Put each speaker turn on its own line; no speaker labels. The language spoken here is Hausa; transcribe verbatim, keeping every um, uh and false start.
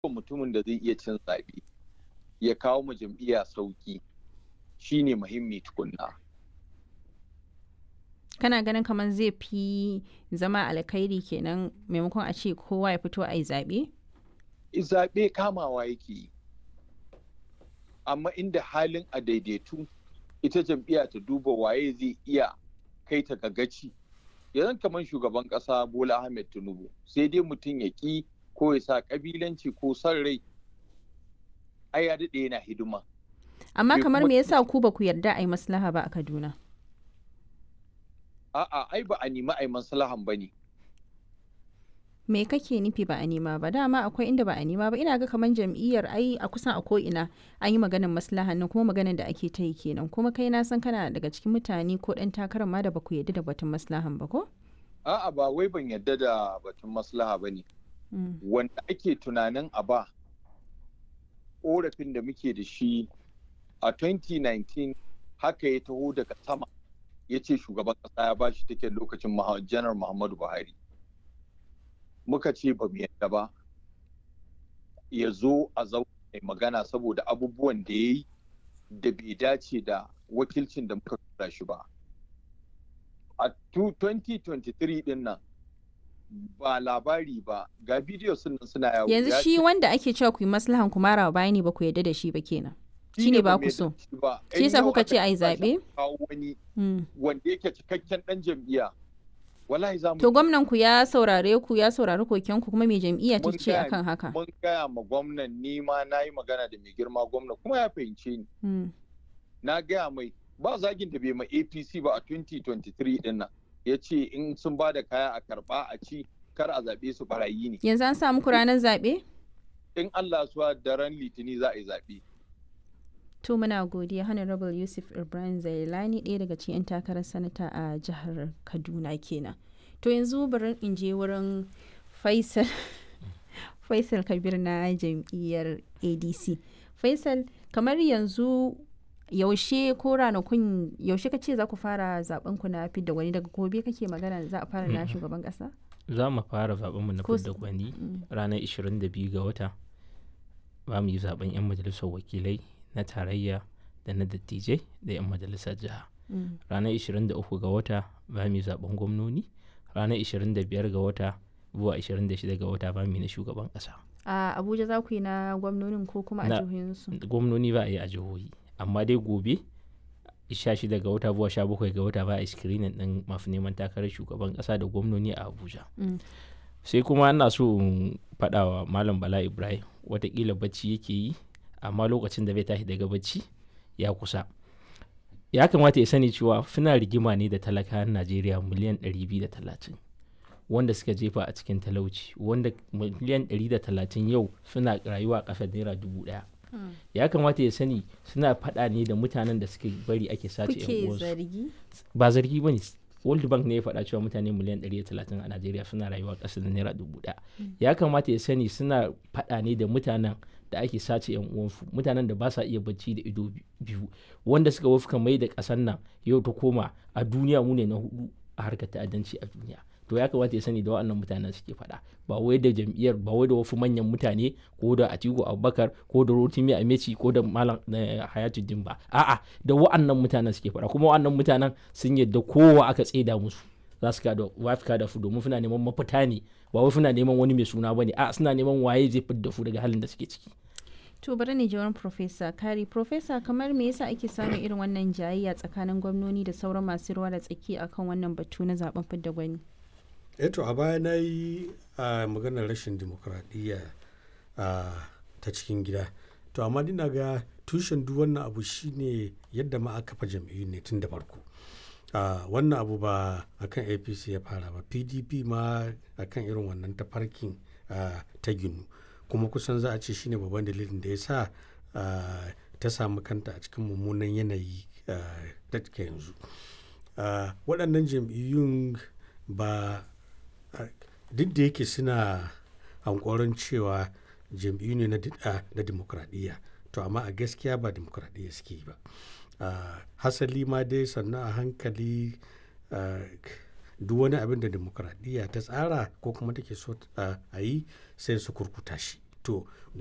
mutumin da zai iya cin zaɓe ya kawo ma jam'iyya sauki shine muhimmi tukunna.
Kana ganin kamar zai fi zama alkhairi kenan maimakon a ce kowa ya fito a yi zaɓe?
Zaɓe kamawa yake yi, amma inda halin a daidaitu ita jam'iyya ta duba waye zai iya kai ta gaci. Yanzu kamar shugaban ƙasa Bola Ahmed Tinubu sai dai mutum ya ƙi ko ya sa ƙabilanci ko son rai, ai ya daɗe yana hidima.
Amma kamar me yasa ku ba ku yarda a yi maslaha ba a Kaduna?
A'a, ai ba a nemi a yi maslahan ba ne.
Me kake nufi ba a nema ba? Dama akwai inda ba a nema ba. Ina ga kamar jam'iyyar ai a kusan a ko'ina an yi maganar maslahan nan kuma maganar da ake ta yi kenan. Kuma kai na san kana daga cikin mutane ko ɗan takarar ma da ba ku yarda da batun maslahan ba ko?
A'a, ba wai ban yarda da batun maslaha ba ne. Wanda ake tunanin a ba ƙorafin da muke da shi a twenty nineteen haka ya taho daga sama ya ce shugaban ƙasa ya ba shi take lokacin janar Muhammadu Buhari. Muka ce ba mu yadda ba ya zo a zaune magana saboda abubuwan da ya yi da bai dace da wakilcin da muka tura shi ba. A twenty twenty-three din nan ba labari ba ga bidiyo sun suna yawo.
Yanzu shi wanda ake cewa ku yi maslahan ku mara baya ne ba ku yadda da shi ba kenan. Shi ne ba ku so. Shi yasa kuka ce a yi zaɓe?
Wani wanda yake cikakken ɗan jam'iyya. Wallahi za mu.
To gwamnan ku ya saurare ku ya saurari koken ku kuma me jam'iyya ta ce akan haka?
Mun gaya ma gwamnan ni ma na yi magana da mai girma gwamna kuma ya fahimce ni. Na gaya mai ba zagin da bai ma A P C ba a twenty twenty-three din nan. Ya ce in sun ba da kaya a karba a ci kar a zaɓe su barayi ne.
Yanzu an sa muku ranar zaɓe?
In Allah suwa daren litini za a yi zaɓe.
To muna godiya Honorable Yusuf Ibrahim Zailani ɗaya daga cikin 'yan takarar sanata a jihar Kaduna kenan. To yanzu bari in je wurin Faisal Faisal Kabir na jam'iyyar A D C. Faisal kamar yanzu yaushe ko ranakun yaushe ka ce za ku fara zaben ku na fidda gwani daga gobe kake magana za a fara na shugaban kasa?
Za mu fara zaben mu na fidda gwani ranar ishirin da biyu ga wata. Ba mu yi zaben 'yan majalisar wakilai na tarayya da na dattijai da 'yan majalisar jiha. Ranar ishirin da uku ga wata ba mu yi zaben gwamnoni. Ranar ishirin da biyar ga wata zuwa ishirin da shida ga wata ba mu yi na shugaban kasa.
A Abuja za ku yi na gwamnonin ko kuma a jihohinsu?
Gwamnoni ba a yi a jihohi. Amma dai gobe sha shida ga wata zuwa sha bakwai ga wata ba a screening din masu neman takarar shugaban kasa da gwamnoni a Abuja. Sai kuma ana so in faɗa wa Malam Bala Ibrahim watakila bacci yake yi amma lokacin da bai tashi daga bacci ya kusa. Ya kamata ya sani cewa suna rigima ne da talakawan Najeriya miliyan ɗari biyu da talatin wanda suka jefa a cikin talauci, wanda miliyan ɗari da talatin yau suna rayuwa a ƙasar naira dubu ɗaya. Ya kamata ya sani suna faɗa ne da mutanen da suke bari ake sace yan uwansu.
zargi?
Ba zargi ba ne. World Bank ne ya faɗa cewa mutane miliyan ɗari da talatin a Najeriya suna rayuwa ƙasar naira dubu ɗaya. Ya kamata ya sani suna faɗa ne da mutanen da ake sace yan uwansu, mutanen da ba sa iya bacci da ido biyu, wanda suka wafka mai da ƙasar nan yau ta koma a duniya mu ne na hudu a harkar ta'addanci a duniya. To ya kamata ya sani da waɗannan mutanen suke faɗa, ba wai da jam'iyyar, ba wai da wasu manyan mutane ko da Atiku Abubakar ko da Rotimi Ameci ko da Malam Hayatuddin ba, a'a da waɗannan mutanen suke faɗa. Kuma waɗannan mutanen sun yadda kowa aka tseda musu za su kada wafika da su domin suna neman mafita ne, ba wai suna neman wani mai suna bane, a'a suna neman waye zai fidda su daga halin da suke ciki.
To bari ne jawarin Profesa Kari. Profesa kamar me yasa ake samun irin wannan jayayya tsakanin gwamnoni da sauran masu ruwa da tsaki akan wannan batu na zaben fidda gwani?
Eto a baya na yi a maganar rashin dimokuraɗiyya ta cikin gida, to amma dina ga tushen duk wannan abu shine yadda ma aka kafa jam'iyyu ne tun da farko. Wannan abu ba akan A P C ya fara ba, P D P ma akan irin wannan tafarkin ta ginu, kuma kusan za a ce shine babban dalilin da ya sa ta samu kanta a cikin mummunan yanayi da take yanzu. Waɗannan jam'iyyun ba duk da yake suna hankoron cewa jam'iyyu ne na dimokuraɗiyya, to amma a gaskiya ba dimokuraɗiyya suke yi ba. Hasali ma dai sannan a hankali duk wani abin da dimokuraɗiyya ta tsara ko kuma take so a yi sai su kurkuta shi. to